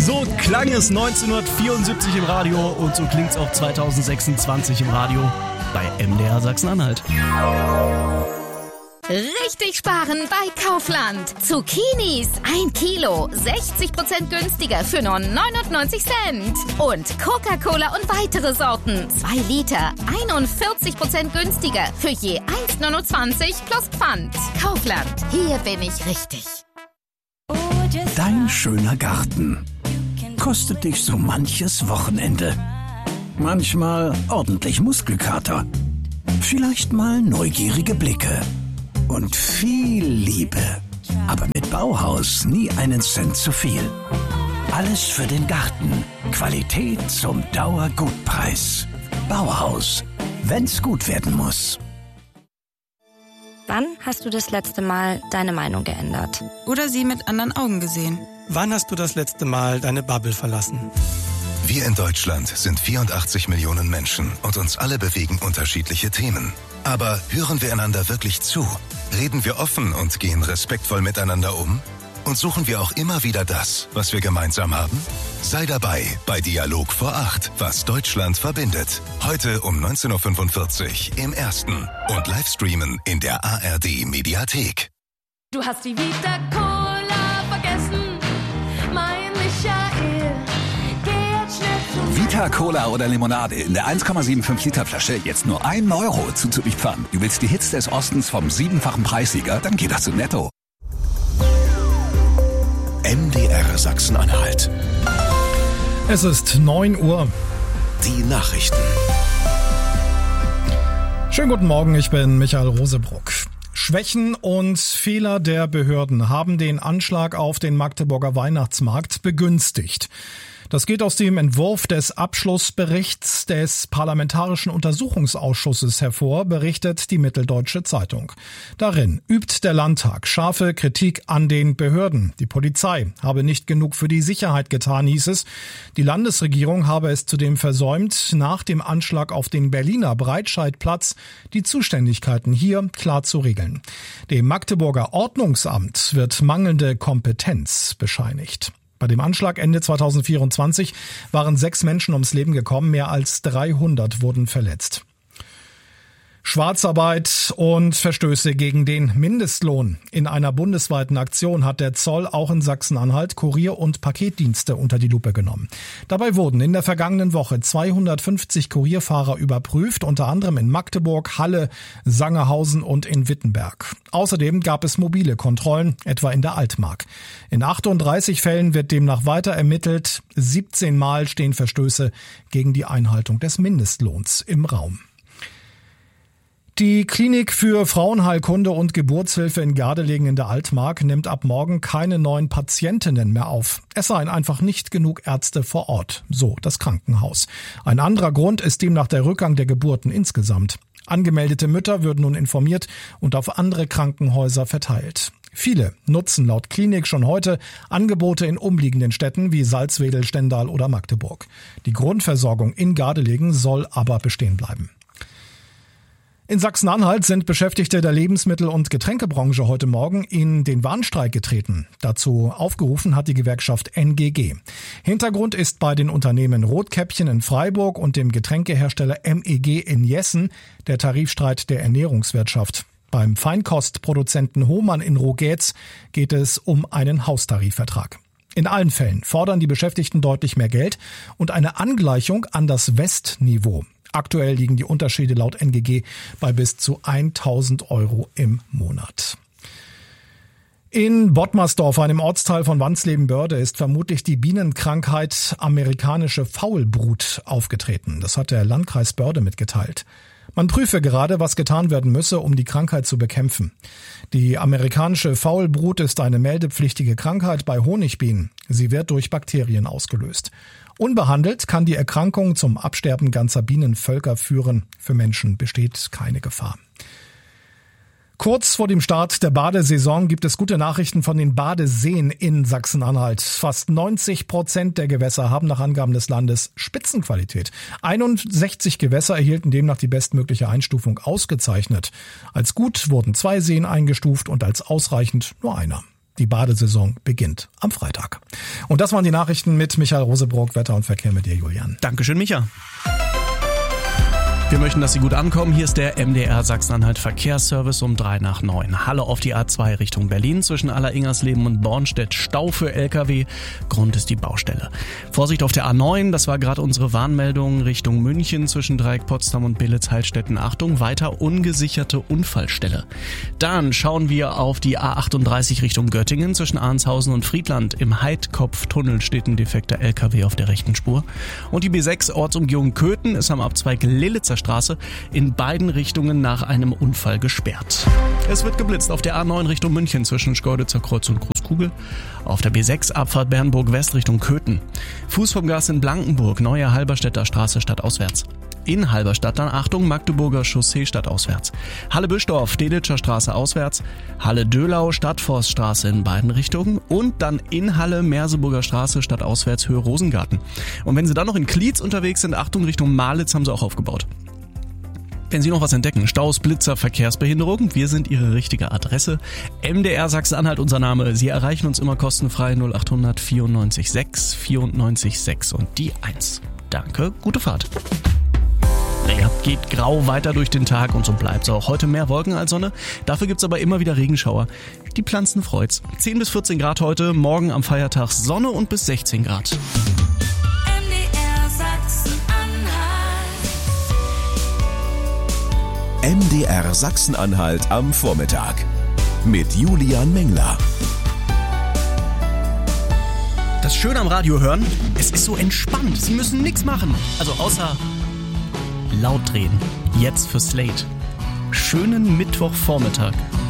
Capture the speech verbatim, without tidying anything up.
So klang es neunzehnhundertvierundsiebzig im Radio und so klingt's auch zweitausendsechsundzwanzig im Radio bei M D R Sachsen-Anhalt. Richtig sparen bei Kaufland. Zucchinis ein Kilo, sechzig Prozent günstiger für nur neunundneunzig Cent. Und Coca-Cola und weitere Sorten, zwei Liter, einundvierzig Prozent günstiger für je eins neunundzwanzig plus Pfand. Kaufland, hier bin ich richtig. Dein schöner Garten kostet dich so manches Wochenende. Manchmal ordentlich Muskelkater. Vielleicht mal neugierige Blicke. Und viel Liebe. Aber mit Bauhaus nie einen Cent zu viel. Alles für den Garten. Qualität zum Dauergutpreis. Bauhaus. Wenn's gut werden muss. Wann hast du das letzte Mal deine Meinung geändert? Oder sie mit anderen Augen gesehen? Wann hast du das letzte Mal deine Bubble verlassen? Wir in Deutschland sind vierundachtzig Millionen Menschen und uns alle bewegen unterschiedliche Themen. Aber hören wir einander wirklich zu? Reden wir offen und gehen respektvoll miteinander um? Und suchen wir auch immer wieder das, was wir gemeinsam haben? Sei dabei bei Dialog vor acht, was Deutschland verbindet. Heute um neunzehn Uhr fünfundvierzig im Ersten und Livestreamen in der A R D Mediathek. Du hast die Vita Cola vergessen, mein Michael. Vita Cola oder Limonade in der eins Komma fünfundsiebzig Liter Flasche jetzt nur ein Euro zuzüglich Pfand. Du willst die Hits des Ostens vom siebenfachen Preissieger? Dann geht das zu Netto. M D R Sachsen-Anhalt. Es ist neun Uhr. Die Nachrichten. Schönen guten Morgen, ich bin Michael Rosebruck. Schwächen und Fehler der Behörden haben den Anschlag auf den Magdeburger Weihnachtsmarkt begünstigt. Das geht aus dem Entwurf des Abschlussberichts des Parlamentarischen Untersuchungsausschusses hervor, berichtet die Mitteldeutsche Zeitung. Darin übt der Landtag scharfe Kritik an den Behörden. Die Polizei habe nicht genug für die Sicherheit getan, hieß es. Die Landesregierung habe es zudem versäumt, nach dem Anschlag auf den Berliner Breitscheidplatz die Zuständigkeiten hier klar zu regeln. Dem Magdeburger Ordnungsamt wird mangelnde Kompetenz bescheinigt. Bei dem Anschlag Ende zweitausendvierundzwanzig waren sechs Menschen ums Leben gekommen, mehr als dreihundert wurden verletzt. Schwarzarbeit und Verstöße gegen den Mindestlohn. In einer bundesweiten Aktion hat der Zoll auch in Sachsen-Anhalt Kurier- und Paketdienste unter die Lupe genommen. Dabei wurden in der vergangenen Woche zweihundertfünfzig Kurierfahrer überprüft, unter anderem in Magdeburg, Halle, Sangerhausen und in Wittenberg. Außerdem gab es mobile Kontrollen, etwa in der Altmark. In achtunddreißig Fällen wird demnach weiter ermittelt. siebzehn Mal stehen Verstöße gegen die Einhaltung des Mindestlohns im Raum. Die Klinik für Frauenheilkunde und Geburtshilfe in Gardelegen in der Altmark nimmt ab morgen keine neuen Patientinnen mehr auf. Es seien einfach nicht genug Ärzte vor Ort, so das Krankenhaus. Ein anderer Grund ist demnach der Rückgang der Geburten insgesamt. Angemeldete Mütter würden nun informiert und auf andere Krankenhäuser verteilt. Viele nutzen laut Klinik schon heute Angebote in umliegenden Städten wie Salzwedel, Stendal oder Magdeburg. Die Grundversorgung in Gardelegen soll aber bestehen bleiben. In Sachsen-Anhalt sind Beschäftigte der Lebensmittel- und Getränkebranche heute Morgen in den Warnstreik getreten. Dazu aufgerufen hat die Gewerkschaft N G G. Hintergrund ist bei den Unternehmen Rotkäppchen in Freiburg und dem Getränkehersteller M E G in Jessen der Tarifstreit der Ernährungswirtschaft. Beim Feinkostproduzenten Hohmann in Rogetz geht es um einen Haustarifvertrag. In allen Fällen fordern die Beschäftigten deutlich mehr Geld und eine Angleichung an das Westniveau. Aktuell liegen die Unterschiede laut N G G bei bis zu tausend Euro im Monat. In Bottmersdorf, einem Ortsteil von Wansleben-Börde, ist vermutlich die Bienenkrankheit amerikanische Faulbrut aufgetreten. Das hat der Landkreis Börde mitgeteilt. Man prüfe gerade, was getan werden müsse, um die Krankheit zu bekämpfen. Die amerikanische Faulbrut ist eine meldepflichtige Krankheit bei Honigbienen. Sie wird durch Bakterien ausgelöst. Unbehandelt kann die Erkrankung zum Absterben ganzer Bienenvölker führen. Für Menschen besteht keine Gefahr. Kurz vor dem Start der Badesaison gibt es gute Nachrichten von den Badeseen in Sachsen-Anhalt. Fast neunzig Prozent der Gewässer haben nach Angaben des Landes Spitzenqualität. einundsechzig Gewässer erhielten demnach die bestmögliche Einstufung ausgezeichnet. Als gut wurden zwei Seen eingestuft und als ausreichend nur einer. Die Badesaison beginnt am Freitag. Und Und das waren die Nachrichten mit Michael Rosebrock, Wetter und Verkehr mit dir, Julian. Dankeschön, Micha. Wir möchten, dass Sie gut ankommen. Hier ist der M D R Sachsen-Anhalt Verkehrsservice um drei nach neun. Halle auf die A zwei Richtung Berlin zwischen Alleringersleben und Bornstedt. Stau für L K W. Grund ist die Baustelle. Vorsicht auf der A neun, das war gerade unsere Warnmeldung Richtung München zwischen Dreieck Potsdam und Belitz-Heilstätten. Achtung, weiter ungesicherte Unfallstelle. Dann schauen wir auf die A achtunddreißig Richtung Göttingen zwischen Arnshausen und Friedland. Im Heidkopftunnel steht ein defekter L K W auf der rechten Spur. Und die B sechs Ortsumgehung Köthen ist am Abzweig Lillitzer Straße in beiden Richtungen nach einem Unfall gesperrt. Es wird geblitzt auf der A neun Richtung München zwischen Schkeuditzer Kreuz und Großkugel. Auf der B sechs Abfahrt Bernburg West Richtung Köthen. Fuß vom Gas in Blankenburg, Neue Halberstädter Straße stadtauswärts. In Halberstadt dann Achtung, Magdeburger Chaussee stadtauswärts. Halle-Bischdorf, Delitscher Straße auswärts. Halle-Dölau, Stadtforststraße in beiden Richtungen. Und dann in Halle, Merseburger Straße stadtauswärts, Höhe Rosengarten. Und wenn Sie dann noch in Klietz unterwegs sind, Achtung, Richtung Malitz haben Sie auch aufgebaut. Wenn Sie noch was entdecken, Staus, Blitzer, Verkehrsbehinderung, wir sind Ihre richtige Adresse. M D R Sachsen-Anhalt, unser Name. Sie erreichen uns immer kostenfrei null acht hundert vierundneunzig sechs vierundneunzig sechs und die eins. Danke, gute Fahrt. Naja, geht grau weiter durch den Tag und so bleibt's auch. Heute mehr Wolken als Sonne, dafür gibt's aber immer wieder Regenschauer. Die Pflanzen freut's. zehn bis vierzehn Grad heute, morgen am Feiertag Sonne und bis sechzehn Grad. M D R Sachsen-Anhalt am Vormittag mit Julian Mengler. Das Schöne am Radio hören, es ist so entspannt. Sie müssen nichts machen. Also außer laut drehen. Jetzt für Slate. Schönen Mittwochvormittag.